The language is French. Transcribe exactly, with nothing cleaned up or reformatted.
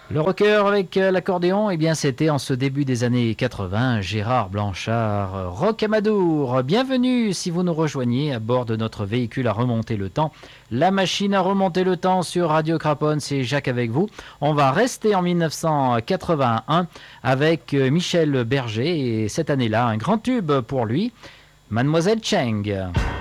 Le rocker avec euh, l'accordéon, eh bien c'était en ce début des années quatre-vingts, Gérard Blanchard, euh, Rocamadour. Bienvenue si vous nous rejoignez à bord de notre véhicule à remonter le temps. La machine à remonter le temps sur Radio Craponne, c'est Jacques avec vous. On va rester en dix-neuf cent quatre-vingt-un avec euh, Michel Berger et cette année-là, un grand tube pour lui, Mademoiselle Cheng.